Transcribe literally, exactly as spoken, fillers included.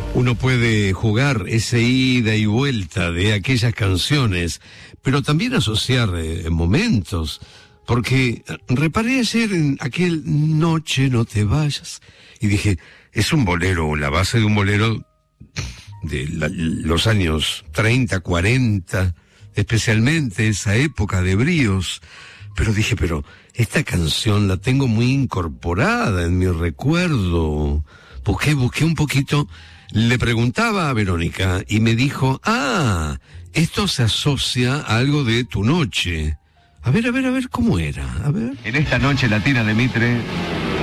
Uno puede jugar ese ida y vuelta de aquellas canciones, pero también asociar eh, momentos, porque reparé ayer en aquel Noche no te vayas, y dije, es un bolero, la base de un bolero de la, los años treinta, cuarenta, especialmente esa época de bríos, pero dije, pero esta canción la tengo muy incorporada en mi recuerdo. Busqué, busqué un poquito, le preguntaba a Verónica y me dijo, ah, esto se asocia a algo de Tu Noche. A ver, a ver, a ver, ¿cómo era? A ver. En esta noche latina de Mitre,